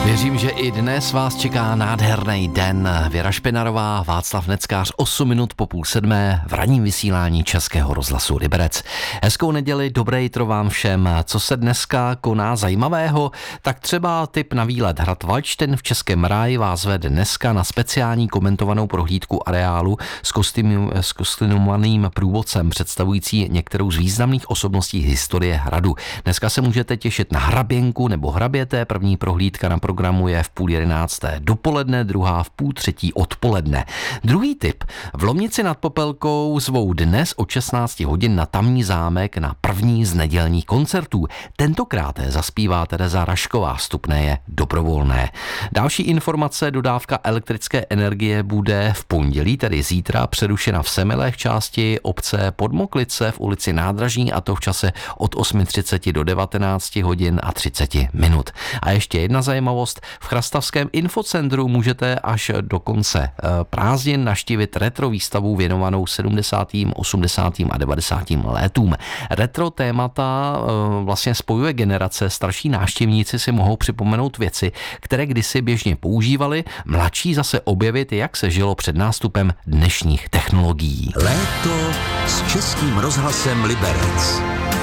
Věřím, že i dnes vás čeká nádherný den. Věra Špinarová, Václav Neckář, 8 minut po 6:30 v ranním vysílání Českého rozhlasu Liberec. Hezkou neděli, dobré jitro vám všem. Co se dneska koná zajímavého? Tak třeba tip na výlet. Hrad Valdštejn v Českém ráji vás vede dneska na speciální komentovanou prohlídku areálu s kostýmovaným průvodcem představující některou z významných osobností historie hradu. Dneska se můžete těšit na hraběnku nebo hraběte. První prohlídka na programu je v 10:30 dopoledne, druhá v 2:30 odpoledne. Druhý tip. V Lomnici nad Popelkou zvou dnes od 16 hodin na tamní zámek na první z nedělních koncertů. Tentokrát zaspívá Tereza Rašková, vstupné je dobrovolné. Další informace, dodávka elektrické energie bude v pondělí, tedy zítra, přerušena v Semilech části obce Podmoklice v ulici Nádražní, a to v čase od 8:30 do 19 hodin a 30 minut. A ještě jedna zajímavost, v Chrastavském infocentru můžete až do konce prázdnin navštívit retro výstavu věnovanou 70., 80. a 90. letům. Retro témata vlastně spojuje generace, starší návštěvníci si mohou připomenout věci, které kdysi běžně používali, mladší zase objevit, jak se žilo před nástupem dnešních technologií. Léto s Českým rozhlasem Liberec.